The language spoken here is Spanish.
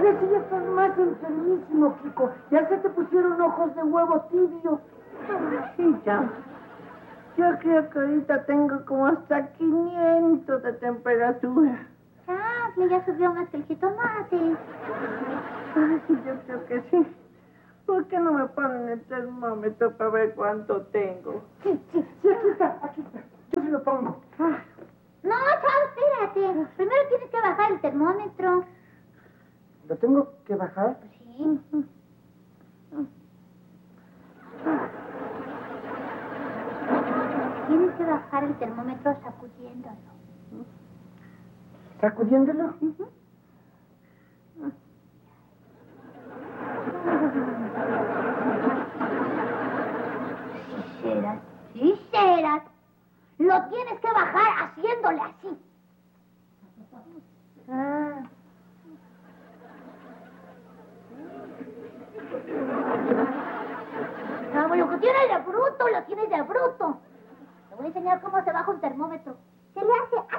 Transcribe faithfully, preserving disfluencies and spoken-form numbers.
que si ya estás más enfermísimo, Kiko. Ya se te pusieron ojos de huevo tibio. Sí, ya. Yo creo que ahorita tengo como hasta quinientos de temperatura. Chable, ya subió más que el jitomate. Ay, yo creo que sí. ¿Por qué no me ponen el termómetro para ver cuánto tengo? Sí, sí, sí, aquí está, aquí está. Yo se lo pongo. Ah. No, chao, espérate. Primero tienes que bajar el termómetro. ¿Lo tengo que bajar? Sí. Tienes que bajar el termómetro sacudiéndolo. ¿Sacudiéndolo? Uh-huh. Sí serás, sí serás. Lo tienes que bajar haciéndole así. Ah. No, lo que tienes de bruto, lo tienes de bruto. Te voy a enseñar cómo se baja un termómetro. Se le hace